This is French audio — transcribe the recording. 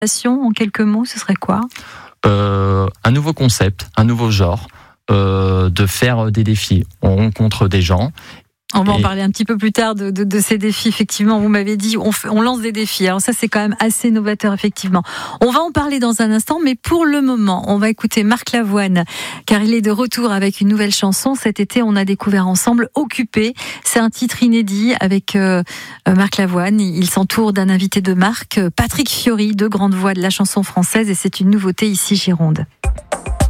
En quelques mots, ce serait quoi ? Un nouveau concept, un nouveau genre, de faire des défis. On rencontre des gens. On va en parler un petit peu plus tard de ces défis. Effectivement, vous m'avez dit, on lance des défis. Alors ça, c'est quand même assez novateur, effectivement. On va en parler dans un instant, mais pour le moment, on va écouter Marc Lavoine, car il est de retour avec une nouvelle chanson. Cet été, on a découvert ensemble Occupé. C'est un titre inédit avec Marc Lavoine. Il s'entoure d'un invité de marque, Patrick Fiori, deux grandes voix de la chanson française, et c'est une nouveauté ici, Gironde.